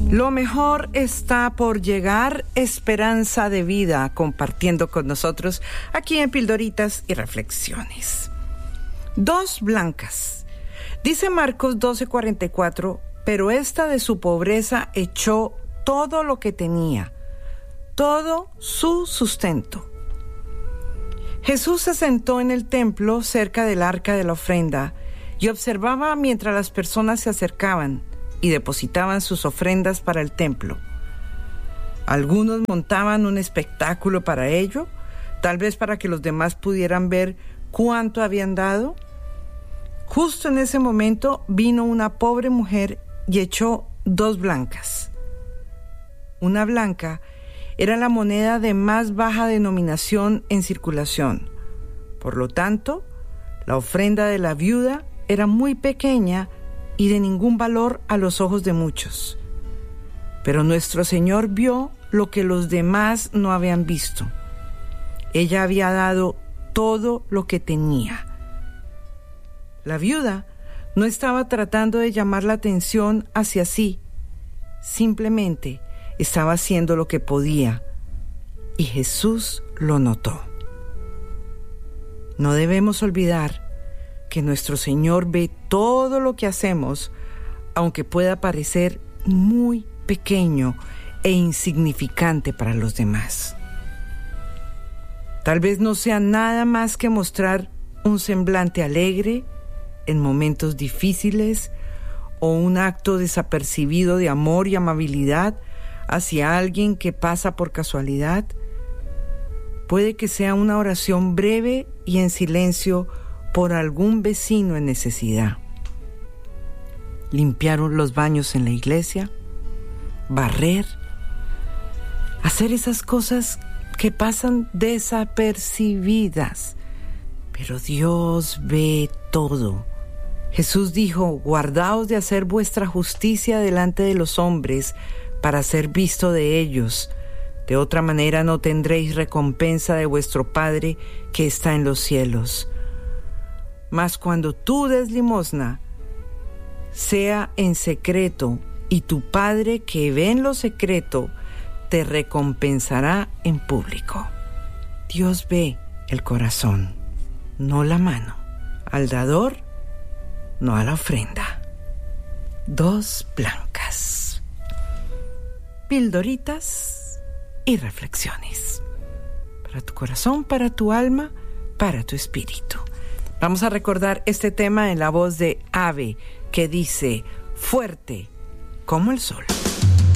Lo mejor está por llegar, esperanza de vida, compartiendo con nosotros aquí en Pildoritas y Reflexiones. 2 blancas. Dice Marcos 12:44, pero esta de su pobreza echó todo lo que tenía, todo su sustento. Jesús se sentó en el templo cerca del arca de la ofrenda y observaba mientras las personas se acercaban y depositaban sus ofrendas para el templo. Algunos montaban un espectáculo para ello, tal vez para que los demás pudieran ver cuánto habían dado. Justo en ese momento vino una pobre mujer y echó 2 blancas. Una blanca era la moneda de más baja denominación en circulación. Por lo tanto, la ofrenda de la viuda era muy pequeña y de ningún valor a los ojos de muchos. Pero nuestro Señor vio lo que los demás no habían visto. Ella había dado todo lo que tenía. La viuda no estaba tratando de llamar la atención hacia sí, simplemente estaba haciendo lo que podía, y Jesús lo notó. No debemos olvidar que nuestro Señor ve todo lo que hacemos, aunque pueda parecer muy pequeño e insignificante para los demás. Tal vez no sea nada más que mostrar un semblante alegre en momentos difíciles o un acto desapercibido de amor y amabilidad hacia alguien que pasa por casualidad. Puede que sea una oración breve y en silencio por algún vecino en necesidad. Limpiar los baños en la iglesia, barrer, hacer esas cosas que pasan desapercibidas, pero Dios ve todo. Jesús dijo: guardaos de hacer vuestra justicia delante de los hombres para ser visto de ellos. De otra manera no tendréis recompensa de vuestro Padre que está en los cielos. Mas cuando tú des limosna, sea en secreto, y tu Padre que ve en lo secreto te recompensará en público. Dios ve el corazón, no la mano. Al dador, no a la ofrenda. 2 blancas. Pildoritas y reflexiones. Para tu corazón, para tu alma, para tu espíritu. Vamos a recordar este tema en la voz de Ave, que dice: fuerte como el sol.